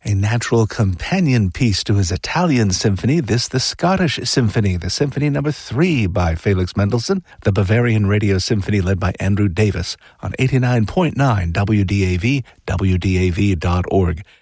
a natural companion piece to his Italian symphony, the Scottish Symphony, the Symphony No. 3 by Felix Mendelssohn, the Bavarian Radio Symphony led by Andrew Davis on 89.9 WDAV, WDAV.org.